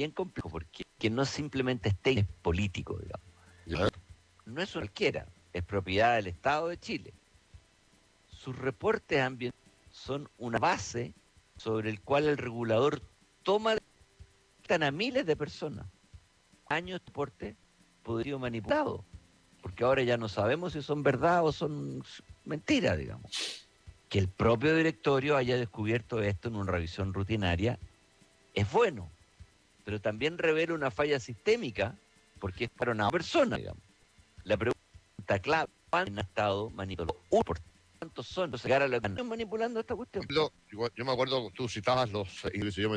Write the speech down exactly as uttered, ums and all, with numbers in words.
bien complejo, porque que no simplemente esté es político, digamos. Ya. No es cualquiera, es propiedad del Estado de Chile. Sus reportes ambientales son una base sobre el cual el regulador toma a miles de personas. Años de reporte podría ser manipulado, porque ahora ya no sabemos si son verdad o son mentiras, digamos. Que el propio directorio haya descubierto esto en una revisión rutinaria es bueno, pero también revela una falla sistémica, porque es para una persona, digamos. La pregunta clave, ¿cuántos han estado manipulando? Uno, por ¿cuántos son? Entonces, ahora lo que están manipulando esta cuestión. Yo, yo me acuerdo, tú citabas los índices, yo me